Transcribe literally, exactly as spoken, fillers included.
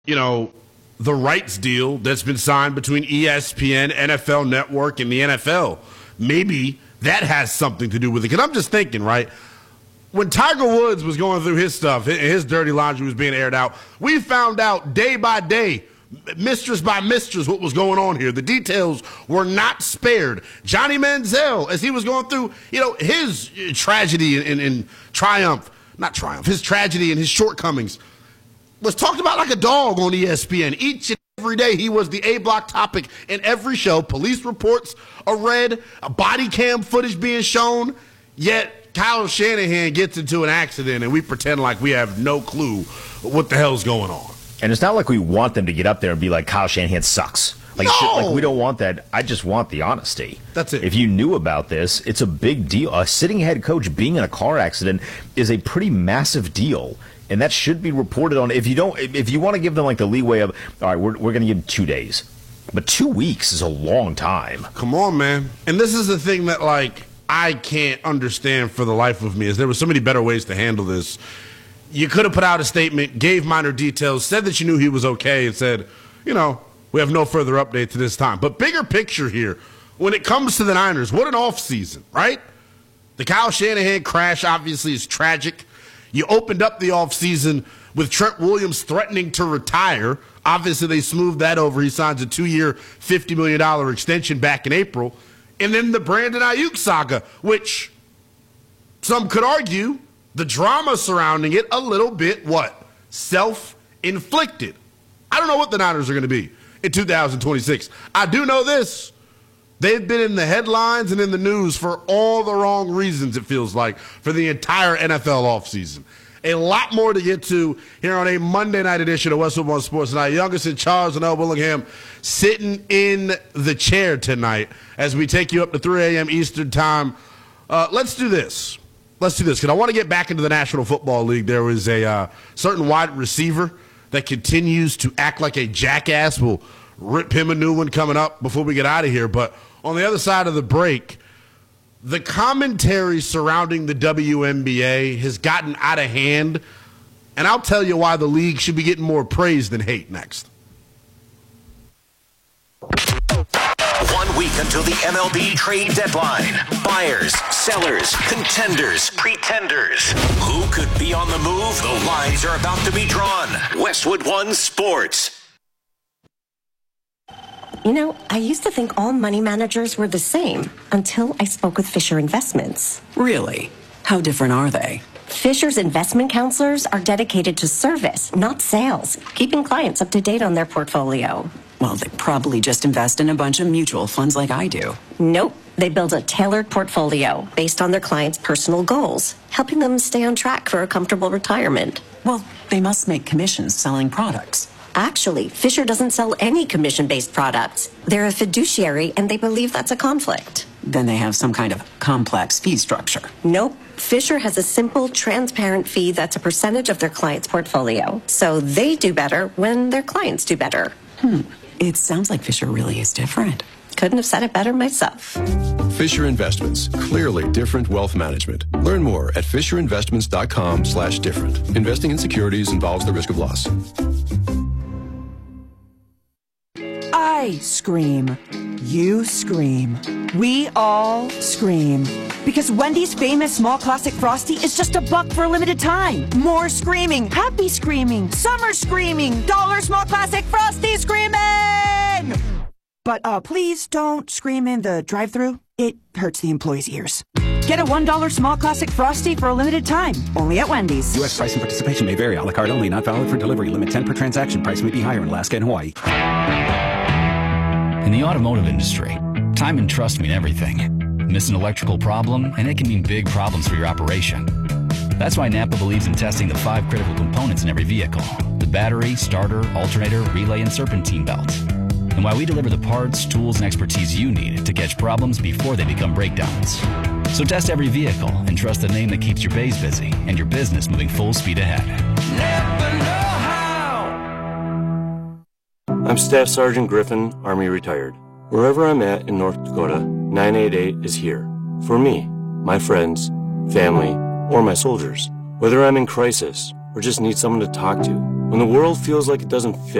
you know, the rights deal that's been signed between E S P N, N F L Network, and the N F L. Maybe that has something to do with it. Because I'm just thinking, right, when Tiger Woods was going through his stuff, his dirty laundry was being aired out, we found out day by day, mistress by mistress, what was going on here. The details were not spared. Johnny Manziel, as he was going through, you know, his tragedy and, and, and triumph, not triumph, his tragedy and his shortcomings, was talked about like a dog on E S P N. Each and every day he was the A-block topic in every show. Police reports are read, a body cam footage being shown, yet Kyle Shanahan gets into an accident and we pretend like we have no clue what the hell's going on. And it's not like we want them to get up there and be like, Kyle Shanahan sucks. Like, no! shit, like we don't want that. I just want the honesty. That's it. If you knew about this, it's a big deal. A sitting head coach being in a car accident is a pretty massive deal. And that should be reported on. If you don't, if you want to give them like the leeway of, all right, we're we're going to give them two days, but two weeks is a long time. Come on, man. And this is the thing that like I can't understand for the life of me. Is there were so many better ways to handle this. You could have put out a statement, gave minor details, said that you knew he was okay, and said, you know, we have no further update to this time. But bigger picture here, when it comes to the Niners, what an offseason, right? The Kyle Shanahan crash obviously is tragic. You opened up the offseason with Trent Williams threatening to retire. Obviously, they smoothed that over. He signs a two-year, fifty million dollars extension back in April. And then the Brandon Ayuk saga, which some could argue the drama surrounding it a little bit, what? Self-inflicted. I don't know what the Niners are going to be in two thousand twenty-six. I do know this. They've been in the headlines and in the news for all the wrong reasons, it feels like, for the entire N F L offseason. A lot more to get to here on a Monday night edition of Westwood One Sports Tonight. Youngest and Charles and El Willingham sitting in the chair tonight as we take you up to three a.m. Eastern time. Uh, let's do this. Let's do this because I want to get back into the National Football League. There was a uh, certain wide receiver that continues to act like a jackass. We'll rip him a new one coming up before we get out of here. But on the other side of the break, the commentary surrounding the W N B A has gotten out of hand, and I'll tell you why the league should be getting more praise than hate next. One week until the M L B trade deadline. Buyers, sellers, contenders, pretenders. Who could be on the move? The lines are about to be drawn. Westwood One Sports. You know, I used to think all money managers were the same until I spoke with Fisher Investments. Really? How different are they? Fisher's investment counselors are dedicated to service, not sales, keeping clients up to date on their portfolio. Well, they probably just invest in a bunch of mutual funds like I do. Nope. They build a tailored portfolio based on their clients' personal goals, helping them stay on track for a comfortable retirement. Well, they must make commissions selling products. Actually, Fisher doesn't sell any commission-based products. They're a fiduciary, and they believe that's a conflict. Then they have some kind of complex fee structure. Nope. Fisher has a simple, transparent fee that's a percentage of their client's portfolio. So they do better when their clients do better. Hmm. It sounds like Fisher really is different. Couldn't have said it better myself. Fisher Investments. Clearly different wealth management. Learn more at fisher investments dot com slash different. Investing in securities involves the risk of loss. I scream. You scream. We all scream. Because Wendy's famous small classic Frosty is just a buck for a limited time. More screaming. Happy screaming. Summer screaming. Dollar small classic Frosty screaming! But uh, please don't scream in the drive-thru. It hurts the employees' ears. Get a one dollar small classic Frosty for a limited time. Only at Wendy's. U S price and participation may vary. A la carte only. Not valid for delivery. Limit ten per transaction. Price may be higher in Alaska and Hawaii. In the automotive industry, time and trust mean everything. Miss an electrical problem, and it can mean big problems for your operation. That's why Napa believes in testing the five critical components in every vehicle: the battery, starter, alternator, relay, and serpentine belts. And why we deliver the parts, tools, and expertise you need to catch problems before they become breakdowns. So test every vehicle and trust the name that keeps your bays busy and your business moving full speed ahead. Never know how. I'm Staff Sergeant Griffin, Army retired. Wherever I'm at in North Dakota, nine eight eight is here. For me, my friends, family, or my soldiers. Whether I'm in crisis or just need someone to talk to, When the world feels like it doesn't fit,